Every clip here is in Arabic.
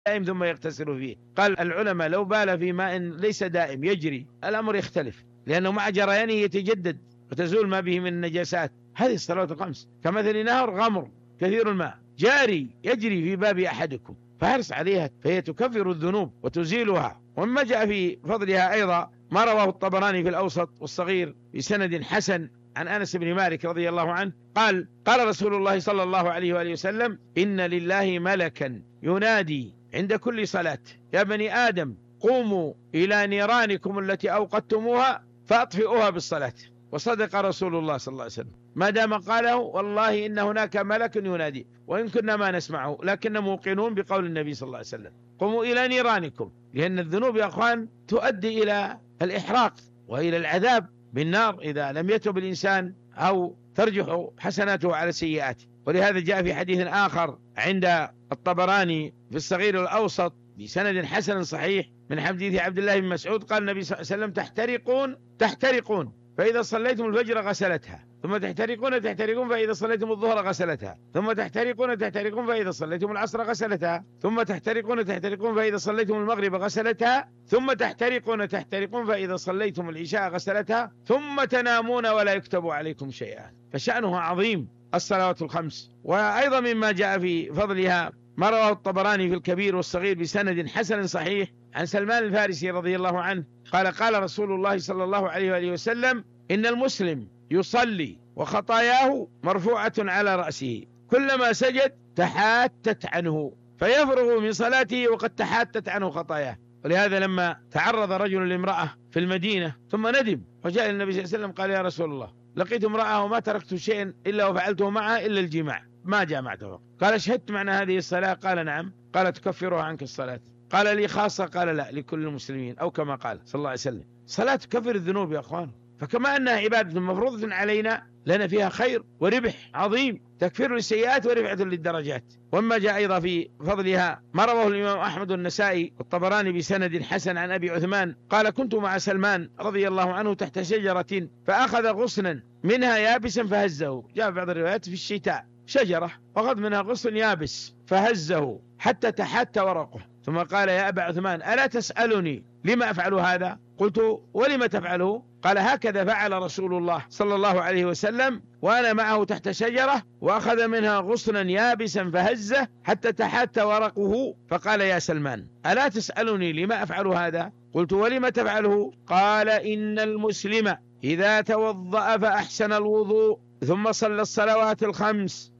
دائم ثم يغتسل فيه. قال العلماء لو بال في ماء ليس دائم يجري الأمر يختلف، لأنه مع جريانه يتجدد وتزول ما به من النجاسات. هذه الصلوات الخمس كمثل نهر غمر كثير الماء جاري يجري في باب أحدكم فحرص عليها، فهي تكفر الذنوب وتزيلها. ومما جاء في فضلها أيضا ما رواه الطبراني في الأوسط والصغير بسند حسن عن أنس بن مالك رضي الله عنه قال قال رسول الله صلى الله عليه وآله وسلم: إن لله ملكا ينادي عند كل صلاة: يا بني آدم قوموا إلى نيرانكم التي أوقدتموها فأطفئوها بالصلاة. وصدق رسول الله صلى الله عليه وسلم ما دام قاله: والله إن هناك ملك ينادي، وإن كنا ما نسمعه لكن موقنون بقول النبي صلى الله عليه وسلم: قوموا إلى نيرانكم. لأن الذنوب يا أخوان تؤدي إلى الإحراق وإلى العذاب بالنار إذا لم يتب الإنسان أو ترجح حسناته على سيئاته. ولهذا جاء في حديث آخر عند الطبراني في الصغير والأوسط بسند حسن صحيح من حديث عبد الله بن مسعود قال النبي صلى الله عليه وسلم: تحترقون فإذا صليتم الفجر غسلتها، ثم تحترقون فإذا صليتم الظهر غسلتها، ثم تحترقون فإذا صليتم العصر غسلتها، ثم تحترقون فإذا صليتم المغرب غسلتها، ثم تحترقون فإذا صليتم العشاء غسلتها، ثم تنامون ولا يكتب عليكم شيئا. فشأنها عظيم الصلوات الخمس. وأيضا مما جاء في فضلها ما رواه الطبراني في الكبير والصغير بسند حسن صحيح عن سلمان الفارسي رضي الله عنه قال قال رسول الله صلى الله عليه وآله وسلم: إن المسلم يصلي وخطاياه مرفوعة على رأسه، كلما سجد تحاتت عنه فيفرغ من صلاته وقد تحاتت عنه خطاياه. ولهذا لما تعرض رجل لامرأة في المدينة ثم ندم وجاء النبي صلى الله عليه وسلم قال: يا رسول الله لقيت امرأة وما تركت شيئا إلا وفعلته معها إلا الجماع، ما جامعته. قال: شهدت معنا هذه الصلاة؟ قال: نعم. قال: تكفرها عنك الصلاة؟ قال: لي خاصة؟ قال: لا، لكل المسلمين، أو كما قال صلى الله عليه وسلم. صلاة تكفر الذنوب يا أخوان، فكما أنها عبادة مفروضة علينا لنا فيها خير وربح عظيم، تكفير للسيئات ورفعة للدرجات. وما جاء أيضا في فضلها ما رواه الإمام أحمد والنسائي والطبراني بسند حسن عن أبي عثمان قال: كنت مع سلمان رضي الله عنه تحت شجرة فأخذ غصنا منها يابسا فهزه. جاء بعض الروايات في الشتاء شجرة وأخذ منها غصن يابس فهزه حتى تحت ورقه، ثم قال: يا أبا عثمان ألا تسألني لما أفعل هذا؟ قلت: ولم تفعله؟ قال: هكذا فعل رسول الله صلى الله عليه وسلم وأنا معه تحت شجرة وأخذ منها غصنا يابسا فهزه حتى تحت ورقه، فقال: يا سلمان ألا تسألني لما أفعل هذا؟ قلت: ولم تفعله؟ قال: إن المسلم إذا توضأ فأحسن الوضوء ثم صلى الصلوات الخمس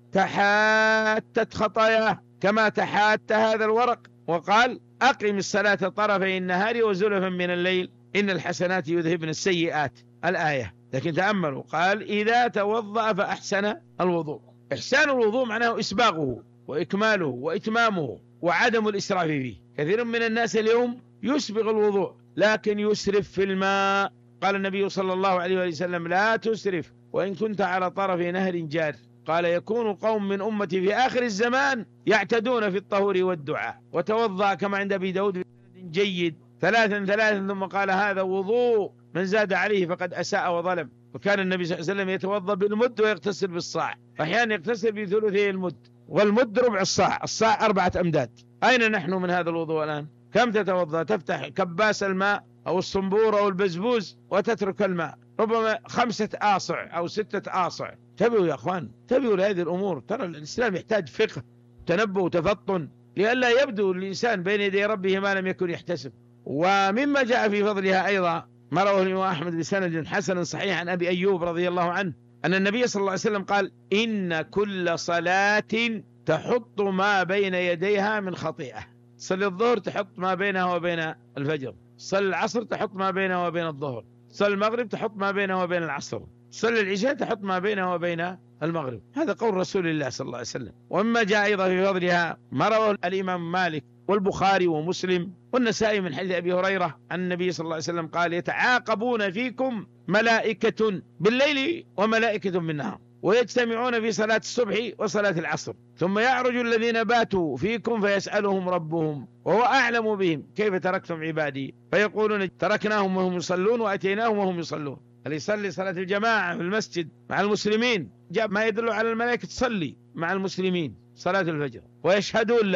تحاتت خطاياه كما تحات هذا الورق. وقال: أقم الصلاة طرفي النهار وزلفا من الليل إن الحسنات يذهبن السيئات، الآية. لكن تأملوا قال: إذا توضأ فأحسن الوضوء. إحسان الوضوء معناه إسباغه وإكماله وإتمامه وعدم الإسراف فيه. كثير من الناس اليوم يسبغ الوضوء لكن يسرف في الماء. قال النبي صلى الله عليه وسلم: لا تسرف وإن كنت على طرف نهر جار. قال: يكون قوم من أمتي في آخر الزمان يعتدون في الطهور والدعاء. وتوضأ كما عند أبي داود بسند جيد ثلاثا ثم قال: هذا وضوء من زاد عليه فقد أساء وظلم. وكان النبي صلى الله عليه وسلم يتوضأ بالمد ويغتسل بالصاع، أحيانا يغتسل بثلثي المد، والمد ربع الصاع، الصاع 4 أمداد. أين نحن من هذا الوضوء الآن؟ كم تتوضأ؟ تفتح كباس الماء أو الصنبور أو البزبوز وتترك الماء، ربما 5 آصع أو 6 آصع. تبعوا يا أخوان، تبعوا لهذه الأمور. ترى الإسلام يحتاج فقه تنبه وتفطن لئلا يبدو الإنسان بين يدي ربه ما لم يكن يحتسب. ومما جاء في فضلها أيضا ما رواه الإمام أحمد بسند حسن صحيح عن أبي أيوب رضي الله عنه أن النبي صلى الله عليه وسلم قال: إن كل صلاة تحط ما بين يديها من خطيئة. صلي الظهر تحط ما بينها وبين الفجر، صلي العصر تحط ما بينها وبين الظهر، صلي المغرب تحط ما بينها وبين العصر، صلي العشاء تحط ما بينها وبين المغرب. هذا قول رسول الله صلى الله عليه وسلم. ومما جاء أيضا في فضلها ما رواه الإمام مالك والبخاري ومسلم والنسائي من حديث أبي هريرة أن النبي صلى الله عليه وسلم قال: يتعاقبون فيكم ملائكة بالليل وملائكة بالنهار ويجتمعون في صلاة الصبح وصلاة العصر، ثم يعرج الذين باتوا فيكم فيسألهم ربهم وهو أعلم بهم: كيف تركتم عبادي؟ فيقولون: تركناهم وهم يصلون وأتيناهم وهم يصلون. اللي يصلي صلاة الجماعة في المسجد مع المسلمين جاء ما يدل على الملائكة تصلي مع المسلمين صلاة الفجر ويشهدون لك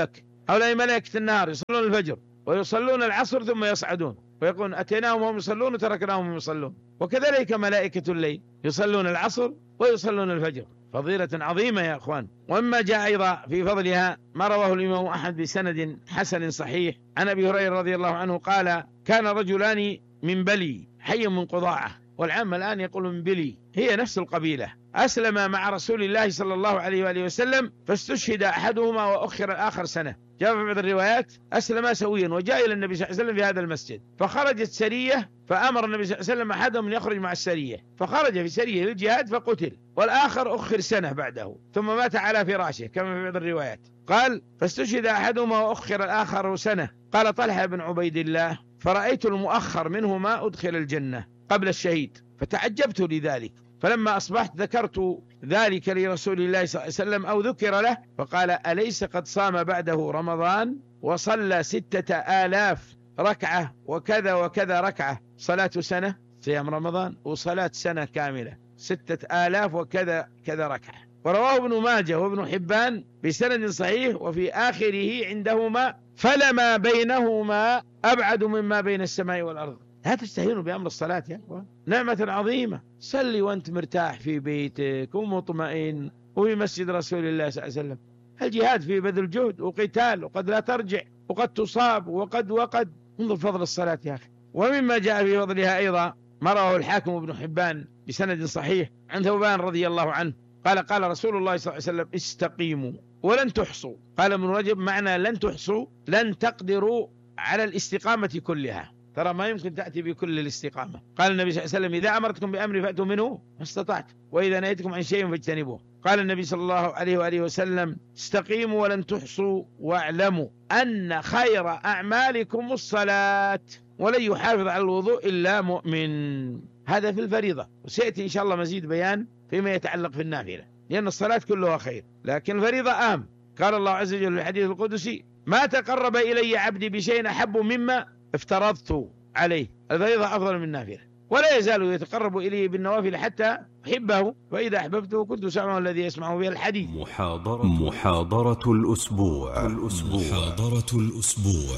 هؤلاء ملائكة النار يصلون الفجر ويصلون العصر ثم يصعدون ويقولون أتيناهم وهم يصلون وتركناهم وهم يصلون. وكذلك ملائكة الليل يصلون العصر ويصلون الفجر، فضيلة عظيمة يا أخوان. ومما جاء أيضا في فضلها ما رواه الإمام أحمد بسند حسن صحيح عن أبي هريرة رضي الله عنه قال: كان رجلان من بلي، حي من قضاعة، والعامة الآن يقول من بلي، هي نفس القبيلة، أسلم مع رسول الله صلى الله عليه وآله وسلم، فاستشهد أحدهما وأخر الآخر سنة. جاء في بعض الروايات أسلما سويا، وجاء إلى النبي صلى الله عليه وسلم في هذا المسجد، فخرجت سرية فأمر النبي صلى الله عليه وسلم أحدهم أن يخرج مع السرية، فخرج في سرية للجهاد فقتل، والآخر أخر سنة بعده ثم مات على فراشه كما في بعض الروايات. قال: فاستشهد أحدهما وأخر الآخر سنة. قال طلحة بن عبيد الله: فرأيت المؤخر منهما أدخل الجنة قبل الشهيد، فتعجبت لذلك، فلما أصبحت ذكرت ذلك لرسول الله صلى الله عليه وسلم أو ذكر له، فقال: أليس قد صام بعده رمضان وصلى 6000 ركعة وكذا وكذا ركعة، صلاة سنة، صيام رمضان وصلاة سنة كاملة، 6000 وكذا كذا ركعة. ورواه ابن ماجه وابن حبان بسند صحيح وفي آخره عندهما: فلما بينهما أبعد مما بين السماء والأرض. لا تستهينوا بأمر الصلاة يا أخوان، نعمة عظيمة. صلي وأنت مرتاح في بيتك ومطمئن وفي مسجد رسول الله صلى الله عليه وسلم. الجهاد فيه بذل جهد وقتال، وقد لا ترجع وقد تصاب وقد انظر فضل الصلاة يا أخي. ومما جاء في فضلها أيضا ما رواه الحاكم وابن حبان بسند صحيح عن ثوبان رضي الله عنه قال: قال رسول الله صلى الله عليه وسلم: استقيموا ولن تحصوا. قال ابن رجب: معنى لن تحصوا لن تقدروا على الاستقامة كلها، ترى ما يمكن تأتي بكل الاستقامة. قال النبي صلى الله عليه وسلم: إذا أمرتكم بأمر فأتوا منه ما استطعت، وإذا نهيتكم عن شيء فاجتنبوه. قال النبي صلى الله عليه وآله وسلم: استقيموا ولن تحصوا، واعلموا أن خير أعمالكم الصلاة، ولن يحافظ على الوضوء إلا مؤمن. هذا في الفريضة، وسيأتي إن شاء الله مزيد بيان فيما يتعلق في النافلة، لأن الصلاة كلها خير، لكن الفريضة أهم. قال الله عز وجل في الحديث القدسي: ما تقرب إلي عبدي بشيء أحب مما افترضت عليه. الفريضة أفضل من النافلة، ولا يزال يتقرب إليه بالنوافل حتى أحبه، وإذا أحببته كنت سمعه الذي يسمع به الحديث. محاضرة الأسبوع. محاضرة الأسبوع.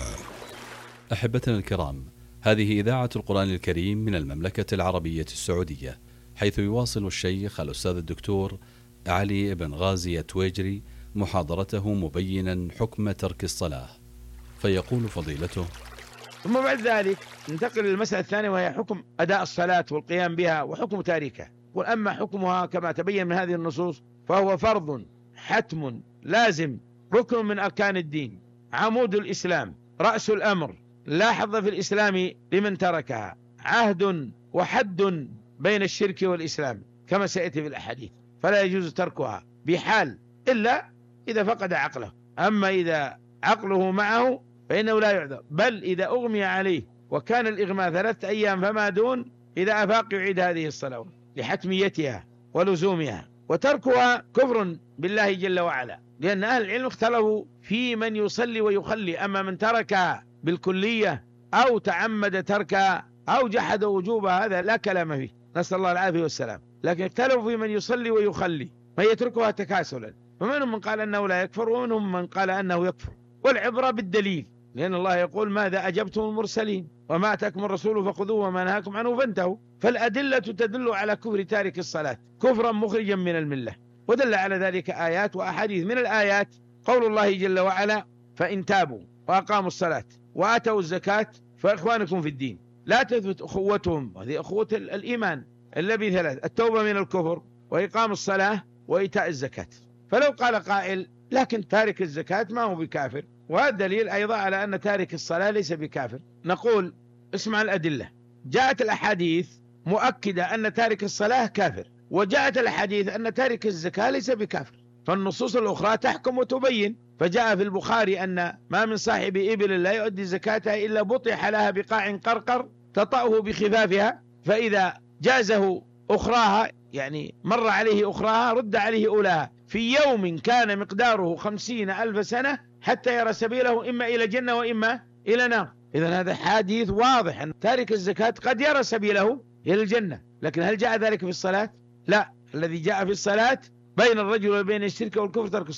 أحبتنا الكرام، هذه إذاعة القرآن الكريم من المملكة العربية السعودية، حيث يواصل الشيخ الأستاذ الدكتور علي بن غازي التويجري محاضرته مبينا حكم ترك الصلاة، فيقول فضيلته: ثم بعد ذلك ننتقل للمسألة الثانية، وهي حكم أداء الصلاة والقيام بها وحكم تاركها. وأما حكمها كما تبين من هذه النصوص فهو فرض حتم لازم، ركن من أركان الدين، عمود الإسلام، رأس الأمر، لا حظ في الإسلام لمن تركها، عهد وحد بين الشرك والإسلام كما سيأتي في الأحاديث، فلا يجوز تركها بحال إلا إذا فقد عقله. أما إذا عقله معه فإنه لا يعذر، بل إذا أغمي عليه وكان الإغماء 3 أيام فما دون، إذا أفاق يعيد هذه الصلاة لحتميتها ولزومها. وتركها كفر بالله جل وعلا، لأن أهل العلم اختلفوا في من يصلي ويخلي، أما من تركها بالكلية أو تعمد تركها أو جحد وجوبها هذا لا كلام فيه، نسأل الله العافية والسلام. لكن اختلفوا في من يصلي ويخلي، من يتركها تكاسلا، فمنهم من قال أنه لا يكفر، ومنهم من قال أنه يكفر. والعبرة بالدليل، لأن الله يقول: ماذا أجبتم المرسلين وما أتاكم الرسول فخذوه وما نهاكم عنه فانتهوا. فالأدلة تدل على كفر تارك الصلاة كفرا مخرجا من الملة، ودل على ذلك آيات وأحاديث. من الآيات قول الله جل وعلا: فإن تابوا وأقاموا الصلاة وآتوا الزكاة فإخوانكم في الدين. لا تثبت أخوتهم، وهذه أخوة الإيمان الذي 3: التوبة من الكفر، وإقام الصلاة، وإيتاء الزكاة. فلو قال قائل: لكن تارك الزكاة ما هو بكافر، وهذا دليل أيضا على أن تارك الصلاة ليس بكافر، نقول: اسمع الأدلة. جاءت الأحاديث مؤكدة أن تارك الصلاة كافر، وجاءت الأحاديث أن تارك الزكاة ليس بكافر، فالنصوص الأخرى تحكم وتبين. فجاء في البخاري أن ما من صاحب إبل لا يؤدي زكاتها إلا بطح لها بقاع قرقر تطأه بخفافها، فإذا جازه أخراها، يعني مر عليه أخراها، رد عليه أولاها في يوم كان مقداره 50,000 سنة حتى يرى سبيله إما إلى جنة وإما إلى نار. إذن هذا حديث واضح أن تارك الزكاة قد يرى سبيله إلى الجنة. لكن هل جاء ذلك في الصلاة؟ لا، الذي جاء في الصلاة بين الرجل وبين الشرك والكفر ترك الصلاة.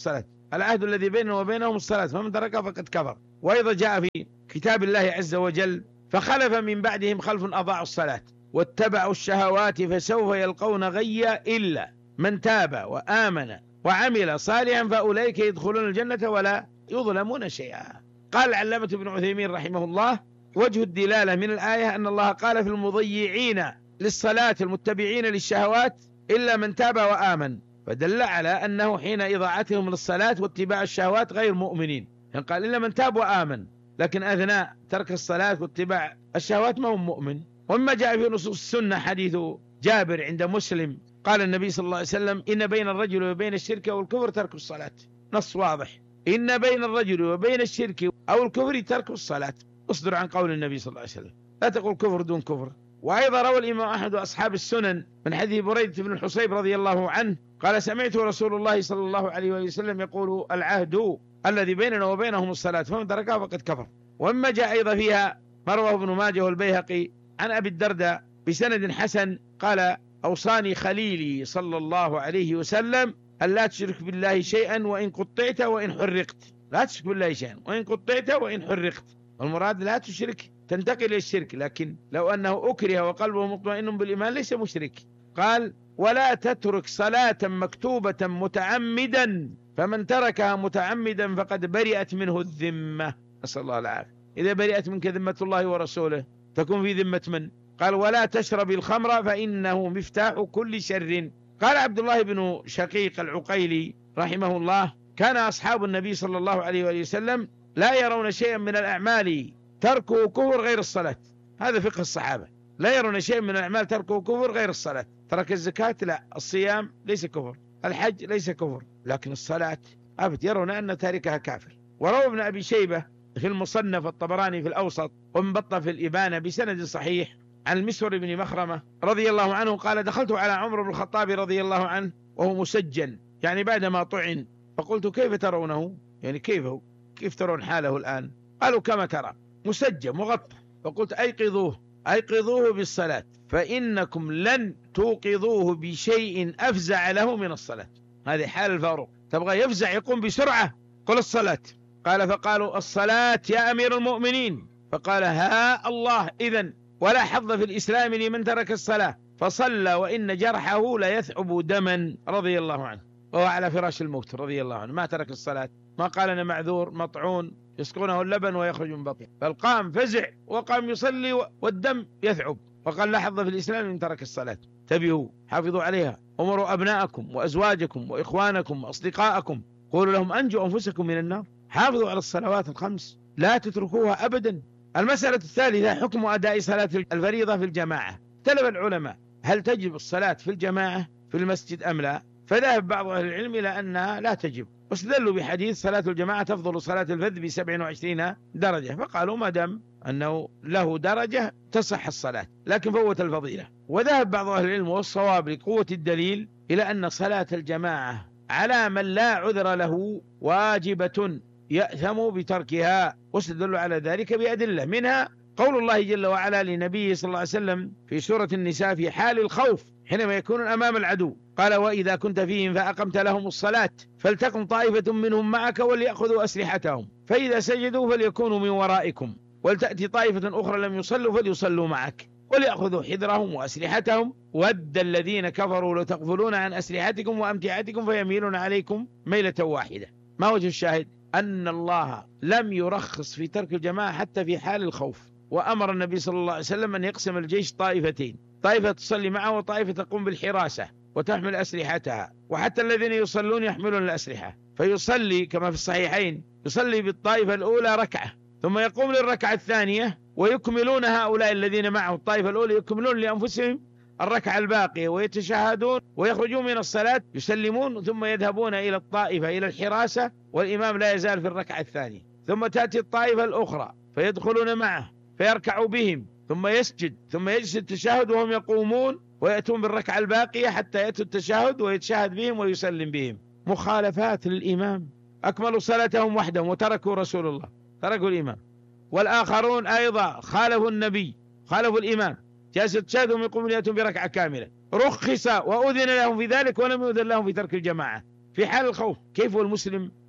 العهد الذي بيننا وبينهم الصلاة فمن تركها فقد كفر. وأيضا جاء في كتاب الله عز وجل: فخلف من بعدهم خلف أضاعوا الصلاة واتبعوا الشهوات فسوف يلقون غيا إلا من تاب وآمن وعمل صالحا فأولئك يدخلون الجنة ولا يظلمون شيئا. قال العلامة ابن عثيمين رحمه الله: وجه الدلالة من الآية أن الله قال في المضيعين للصلاة المتبعين للشهوات إلا من تاب وآمن، فدل على أنه حين إضاعتهم للصلاة واتباع الشهوات غير مؤمنين، يعني قال إلا من تاب وآمن، لكن أثناء ترك الصلاة واتباع الشهوات ما هم مؤمن. ومما جاء في نصوص السنة حديث جابر عند مسلم قال النبي صلى الله عليه وسلم: إن بين الرجل وبين الشرك والكفر ترك الصلاة. نص واضح: إن بين الرجل وبين الشرك أو الكفر ترك الصلاة. اصدر عن قول النبي صلى الله عليه وسلم، لا تقول كفر دون كفر. وأيضا روى الإمام أحمد وأصحاب السنن من حديث بريدة بن الحصيب رضي الله عنه قال: سمعت رسول الله صلى الله عليه وسلم يقول: العهد الذي بيننا وبينهم الصلاة فمن تركها فقد كفر. ومما جاء أيضا فيها ما رواه ابن ماجه والبيهقي عن أبي الدرداء بسند حسن قال: أوصاني خليلي صلى الله عليه وسلم أن لا تشرك بالله شيئا وإن قطعت وإن حرقت. لا تشرك بالله شيئا وإن قطعت وإن حرقت. والمراد لا تشرك تنتقل إلى الشرك، لكن لو أنه أكره وقلبه مطمئن بالإيمان ليس مشرك. قال: ولا تترك صلاة مكتوبة متعمدا فمن تركها متعمدا فقد برئت منه الذمة. أسأل الله العافية. إذا برئت منك ذمة الله ورسوله تكون في ذمة من؟ قال: ولا تشرب الخمر فإنه مفتاح كل شر. قال عبد الله بن شقيق العقيلي رحمه الله: كان أصحاب النبي صلى الله عليه وسلم لا يرون شيئا من الأعمال تركه كفر غير الصلاة. هذا فقه الصحابة، لا يرون شيئا من الأعمال تركه كفر غير الصلاة. ترك الزكاة لا، الصيام ليس كفر، الحج ليس كفر، لكن الصلاة أبد يرون أن تاركها كافر. وروى ابن أبي شيبة في المصنف، الطبراني في الأوسط، وابن بطة في الإبانة بسند صحيح عن المسور بن مخرمة رضي الله عنه قال: دخلت على عمر بن الخطاب رضي الله عنه وهو مسجن، يعني بعدما طعن، فقلت: كيف ترونه؟ يعني كيف ترون حاله الآن؟ قالوا: كما ترى، مسجن مغطى. فقلت: أيقظوه بالصلاة فإنكم لن توقظوه بشيء أفزع له من الصلاة. هذه حال الفاروق، تبغى يفزع يقوم بسرعة، قل الصلاة. قال: فقالوا: الصلاة يا أمير المؤمنين. فقال: ها الله، إذن ولا حظ في الإسلام لمن ترك الصلاة. فصلى وإن جرحه لا يثعب دما رضي الله عنه، وهو على فراش الموت رضي الله عنه، ما ترك الصلاة، ما قال أنا معذور مطعون يسقونه اللبن ويخرج من بطنه، بل قام فزع وقام يصلي والدم يثعب، وقال: لا حظ في الإسلام لمن ترك الصلاة. انتبهوا، حافظوا عليها، أمروا أبناءكم وأزواجكم وإخوانكم وأصدقاءكم، قولوا لهم: أنجوا أنفسكم من النار. حافظوا على الصلوات الخمس، لا تتركوها أبدا. المسألة الثالثة: حكم أداء صلاة الفريضة في الجماعة. اختلف العلماء هل تجب الصلاة في الجماعة في المسجد أم لا؟ فذهب بعض أهل العلم إلى أنها لا تجب، واستدلوا بحديث: صلاة الجماعة تفضل صلاة الفذ ب27 درجة، فقالوا ما دام أنه له درجة تصح الصلاة، لكن فوت الفضيلة. وذهب بعض أهل العلم والصواب لقوة الدليل إلى أن صلاة الجماعة على من لا عذر له واجبة يأثم بتركها، واستدلوا على ذلك بأدلة، منها قول الله جل وعلا لنبيه صلى الله عليه وسلم في سورة النساء في حال الخوف حينما يكونون أمام العدو، قال: وإذا كنت فيهم فأقمت لهم الصلاة فلتقم طائفة منهم معك وليأخذوا أسلحتهم فإذا سجدوا فليكونوا من ورائكم ولتأتي طائفة أخرى لم يصلوا فليصلوا معك وليأخذوا حذرهم وأسلحتهم ود الذين كفروا لو تغفلون عن أسلحتكم وأمتعتكم فيميلون عليكم ميلة واحدة. ما وجه الشاهد؟ أن الله لم يرخص في ترك الجماعة حتى في حال الخوف، وأمر النبي صلى الله عليه وسلم أن يقسم الجيش طائفتين، طائفة تصلي معه وطائفة تقوم بالحراسة وتحمل أسلحتها، وحتى الذين يصلون يحملون الأسلحة، فيصلي كما في الصحيحين، يصلي بالطائفة الأولى ركعة ثم يقوم للركعة الثانية ويكملون هؤلاء الذين معه الطائفة الأولى يكملون لأنفسهم الركعة الباقية ويتشهدون ويخرجون من الصلاة يسلمون ثم يذهبون إلى الطائفة إلى الحراسة والإمام لا يزال في الركعة الثانية، ثم تأتي الطائفة الأخرى فيدخلون معه فيركع بهم ثم يسجد ثم يجلس التشهد وهم يقومون ويأتون بالركعة الباقية حتى يأتوا التشهد ويتشهد بهم ويسلم بهم. مخالفات للإمام، أكملوا صلاتهم وحدهم وتركوا رسول الله، تركوا الإمام. والآخرون أيضا خالفوا النبي، خالفوا الإمام، جالسوا يتشهدوا يقومون يأتون بركعة كاملة، رخص وأذن لهم في ذلك ولم يؤذن لهم في ترك الجماعة في حال الخوف. كيف المسلم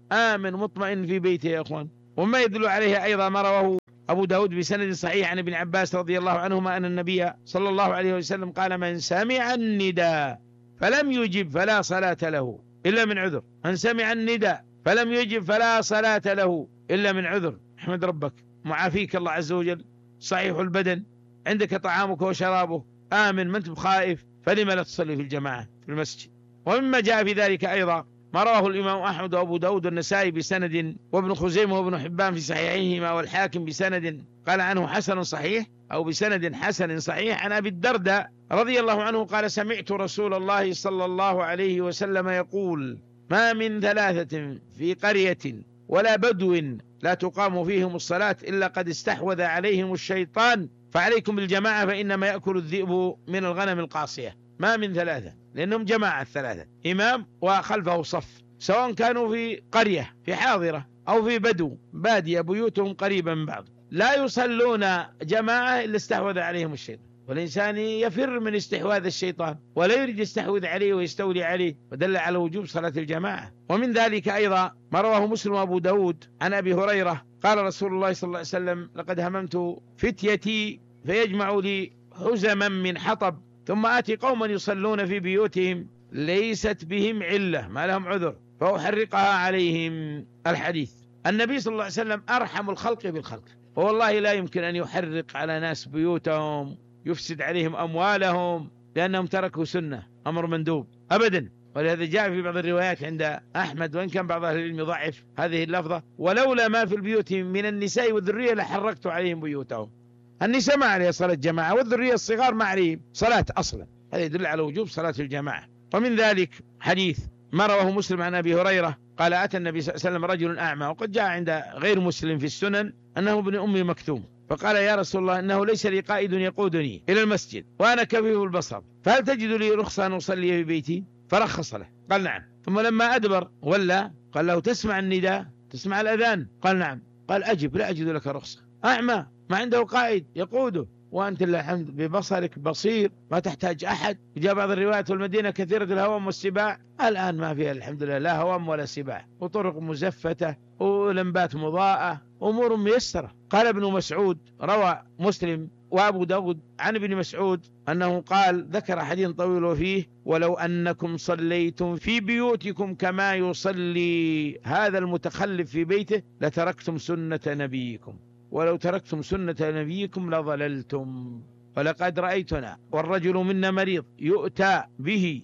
آمن مطمئن في بيته يا أخوان. وما يدل عليه أيضا ما رواه أبو داود بسند صحيح عن ابن عباس رضي الله عنهما أن النبي صلى الله عليه وسلم قال: من سمع النداء فلم يجب فلا صلاة له إلا من عذر. من سمع النداء فلم يجب فلا صلاة له إلا من عذر. احمد ربك، معافيك الله عز وجل، صحيح البدن، عندك طعامك وشرابك، آمن، ما أنت بخائف، فلما لا تصلي في الجماعة في المسجد؟ ومما جاء في ذلك أيضا ما رواه الإمام أحمد وأبو داود والنسائي بسند، وابن خزيمة وابن حبان في صحيحيهما، والحاكم بسند قال عنه حسن صحيح، أو بسند حسن صحيح، عن أبي الدرداء رضي الله عنه قال: سمعت رسول الله صلى الله عليه وسلم يقول: ما من ثلاثة في قرية ولا بدو لا تقام فيهم الصلاة إلا قد استحوذ عليهم الشيطان، فعليكم بالجماعة فإنما يأكل الذئب من الغنم القاصية. ما من ثلاثة، لأنهم جماعة الثلاثة، إمام وخلفه صف، سواء كانوا في قرية في حاضرة أو في بدو بادية بيوتهم قريبة من بعض، لا يصلون جماعة إلا استحوذ عليهم الشيطان. والإنسان يفر من استحواذ الشيطان ولا يريد يستحوذ عليه ويستولي عليه، ودل على وجوب صلاة الجماعة. ومن ذلك أيضا ما رواه مسلم وأبو داود عن أبي هريرة قال رسول الله صلى الله عليه وسلم: لقد هممت فتيتي فيجمع لي حزما من حطب، ثم آتي قوما يصلون في بيوتهم ليست بهم علة، ما لهم عذر، فأحرقها عليهم. الحديث. النبي صلى الله عليه وسلم أرحم الخلق بالخلق، فوالله لا يمكن أن يحرق على ناس بيوتهم، يفسد عليهم أموالهم لأنهم تركوا سنة، أمر مندوب أبدا. ولهذا جاء في بعض الروايات عند أحمد، وإن كان بعض أهل العلم يضعف هذه اللفظة: ولولا ما في البيوت من النساء والذرية لحرقت عليهم بيوتهم. النساء ما عليها صلاة جماعة، والذرية الصغار ما عليهم صلاة أصلا. هذا يدل على وجوب صلاة الجماعة. ومن ذلك حديث ما رواه مسلم عن أبي هريرة قال: أتى النبي صلى الله عليه وسلم رجل أعمى، وقد جاء عند غير مسلم في السنن أنه ابن أم مكتوم، فقال: يا رسول الله، إنه ليس لي قائد يقودني إلى المسجد وأنا كفيف البصر، فهل تجد لي رخصة أن أصلي في بيتي؟ فرخص له، قال: نعم. ثم لما أدبر ولا قال له: تسمع النداء، تسمع الأذان؟ قال: نعم. قال: أجب، لا أجد لك رخصة. أعمى ما عنده قائد يقوده، وأنت لله الحمد ببصرك بصير، ما تحتاج أحد. جاء بعض الروايات: والمدينة كثيرة الهوام والسباع. الآن ما فيها الحمد لله لا هوام ولا سباع، وطرق مزفتة ولمبات مضاءة، أمور ميسرة. قال ابن مسعود، روى مسلم وأبو داود عن ابن مسعود أنه قال، ذكر حديث طويل وفيه: ولو أنكم صليتم في بيوتكم كما يصلي هذا المتخلف في بيته لتركتم سنة نبيكم، ولو تركتم سنة نبيكم لضللتم. ولقد رأيتنا والرجل منا مريض يؤتى به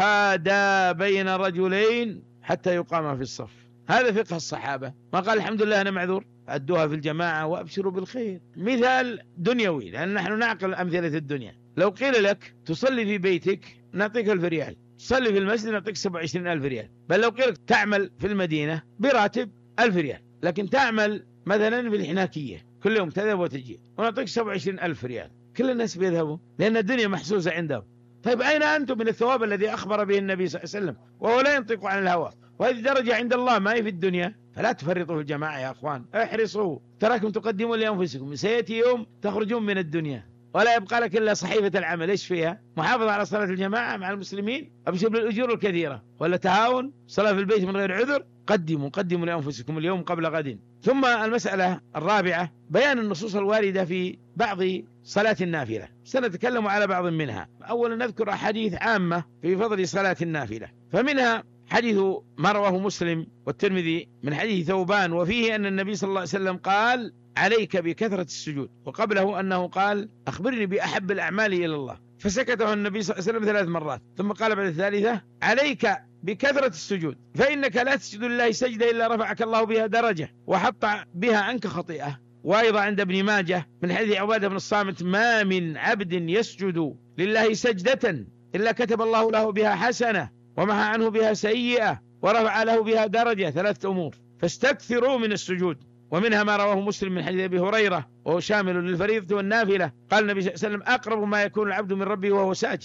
يهادى بين رجلين حتى يقام في الصف. هذا فقه الصحابة. ما قال: الحمد لله أنا معذور، أدوها في الجماعة وأبشروا بالخير. مثال دنيوي، لأن نحن نعقل أمثلة الدنيا. لو قيل لك تصلي في بيتك نعطيك 1000 ريال، تصلي في المسجد نعطيك 27,000 ريال. بل لو قيل لك تعمل في المدينة براتب 1000 ريال، لكن تعمل مثلا في الحناكية كل يوم تذهب وتجي ونعطيك 27,000 ريال، كل الناس بيذهبوا لأن الدنيا محسوسة عندهم. طيب أين أنتم من الثواب الذي أخبر به النبي صلى الله عليه وسلم وهو لا ينطق عن الهوى؟ وهذه درجة عند الله ما هي في الدنيا. فلا تفرطوا في الجماعة يا أخوان، احرصوا، تراكم تقدمون لأنفسكم، سيأتي يوم تخرجون من الدنيا ولا يبقى لك إلا صحيفة العمل. إيش فيها؟ محافظة على صلاة الجماعة مع المسلمين، أبشر بالأجور الكثيرة، ولا تهاون، صلاة في البيت من غير عذر. قدموا لأنفسكم اليوم قبل غد. ثم المسألة الرابعة بيان النصوص الواردة في بعض صلاة النافلة، سنتكلم على بعض منها. أولا نذكر أحاديث عامة في فضل صلاة النافلة، فمنها حديث ما رواه مسلم والترمذي من حديث ثوبان، وفيه أن النبي صلى الله عليه وسلم قال: عليك بكثرة السجود، وقبله أنه قال: أخبرني بأحب الأعمال إلى الله، فسكته النبي صلى الله عليه وسلم 3 مرات، ثم قال بعد الثالثة: عليك بكثرة السجود، فإنك لا تسجد لله سجدة إلا رفعك الله بها درجة وحط بها عنك خطيئة. وأيضا عند ابن ماجه من حديث عبادة بن الصامت: ما من عبد يسجد لله سجدة إلا كتب الله له بها حسنة ومحى عنه بها سيئة ورفع له بها درجة. 3 أمور، فاستكثروا من السجود. ومنها ما رواه مسلم من حديث أبي هريرة وهو شامل للفريضة والنافلة، قال النبي صلى الله عليه وسلم: أقرب ما يكون العبد من ربه وهو ساجد،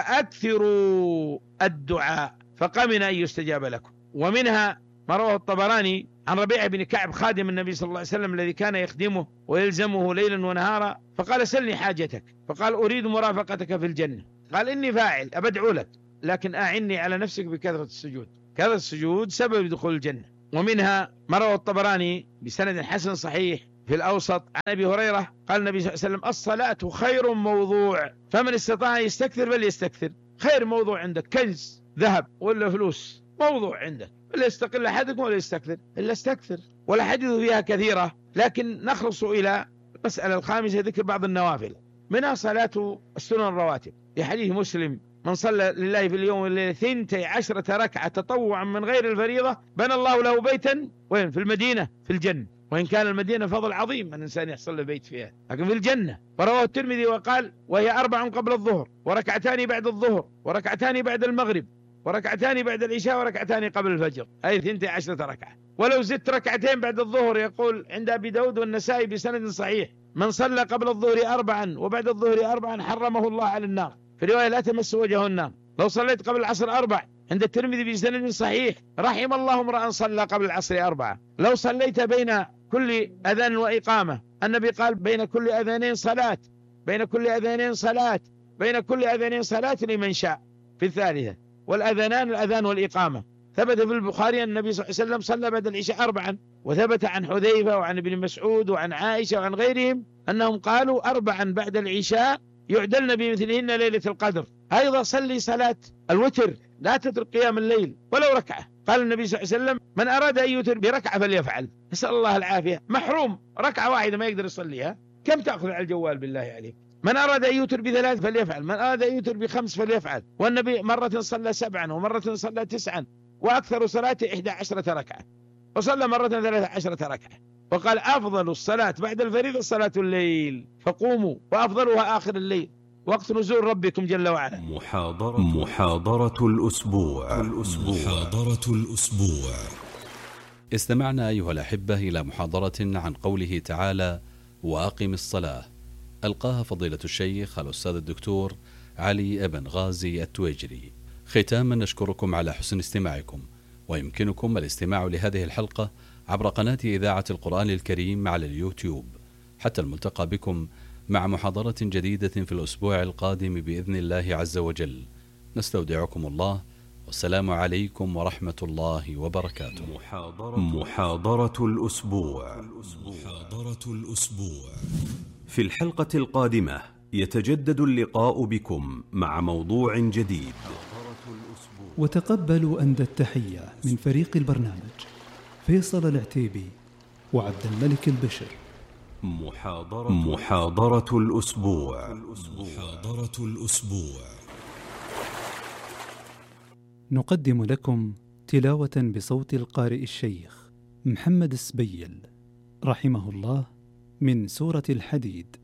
فأكثروا الدعاء فقمن أن يستجاب لكم. ومنها ما رواه الطبراني عن ربيع بن كعب خادم النبي صلى الله عليه وسلم الذي كان يخدمه ويلزمه ليلا ونهارا، فقال: سلني حاجتك، فقال: أريد مرافقتك في الجنة. قال: إني فاعل، أبدعو لك، لكن أعني على نفسك بكثرة السجود. كثرة السجود سبب دخول الجنة. ومنها ما روى الطبراني بسند حسن صحيح في الأوسط عن أبي هريرة قال النبي صلى الله عليه وسلم: الصلاة خير موضوع، فمن استطاع يستكثر فليستكثر. خير موضوع عندك كنز ذهب ولا فلوس، موضوع عندك، إلا يستقل أحدكم ولا يستكثر، إلا استكثر. والحديث فيها كثيرة، لكن نخلص إلى المسألة الخامسة، ذكر بعض النوافل، منها صلاة السنن الرواتب. في حديث مسلم: من صلى لله في اليوم والليلة 12 ركعة تطوعا من غير الفريضة بنى الله له بيتا وين؟ في المدينة في الجنة. وإن كان المدينة فضل عظيم أن الإنسان يحصل له بيت فيها، لكن في الجنة. ورواه الترمذي وقال: وهي 4 قبل الظهر، وركعتان بعد الظهر، وركعتان بعد المغرب، وركعتان بعد العشاء، وركعتان قبل الفجر، أي 12 ركعة. ولو زدت ركعتين بعد الظهر، يقول عند أبي داود والنسائي بسند صحيح: من صلى قبل الظهر 4 وبعد الظهر 4 حرمه الله على النار. في رواية: لا تمس وجهه النار. لو صليت قبل العصر 4 عند الترمذي بسند صحيح: رحم الله امرأ صلى قبل العصر 4. لو صليت بين كل أذان وإقامة، النبي قال: بين كل أذانين صلاة، بين كل أذانين صلاة، بين كل أذانين صلاة لمن شاء، في الثالثة. والأذانان الأذان والإقامة. ثبت في البخاري أن النبي صلى الله عليه وسلم صلى بعد العشاء 4، وثبت عن حذيفة وعن ابن مسعود وعن عائشة وعن غيرهم أنهم قالوا 4 بعد العشاء يعدلن بمثلهن ليلة القدر. أيضا صلي صلاة الوتر، لا تترك قيام الليل ولو ركعة. قال النبي صلى الله عليه وسلم: من أراد أن يوتر بركعة فليفعل. نسأل الله العافية. محروم ركعة واحدة ما يقدر يصليها، كم تأخذ على الجوال بالله عليك؟ من أراد أن يوتر ب3 فليفعل، من أراد أن يوتر ب5 فليفعل. والنبي مرة صلى 7 ومرة صلى 9، وأكثر صلاته 11 ركعة، وصلى مرة 13 ركعة. وقال: أفضل الصلاة بعد الفريضة صلاة الليل، فقوموا، وأفضلها آخر الليل، وقت نزول ربكم جل وعلا. محاضرة الأسبوع. محاضرة الأسبوع. استمعنا أيها الأحبة إلى محاضرة عن قوله تعالى: وأقم الصلاة، ألقاها فضيلة الشيخ الأستاذ الدكتور علي بن غازي التويجري. ختاما نشكركم على حسن استماعكم، ويمكنكم الاستماع لهذه الحلقة عبر قناة إذاعة القرآن الكريم على اليوتيوب. حتى الملتقى بكم مع محاضرة جديدة في الأسبوع القادم بإذن الله عز وجل. نستودعكم الله، والسلام عليكم ورحمة الله وبركاته. محاضرة الأسبوع. في الحلقة القادمة يتجدد اللقاء بكم مع موضوع جديد. وتقبلوا أندى التحية من فريق البرنامج: فيصل العتيبي وعبد الملك البشر. محاضرة الأسبوع. نقدم لكم تلاوة بصوت القارئ الشيخ محمد السبيل رحمه الله من سورة الحديد.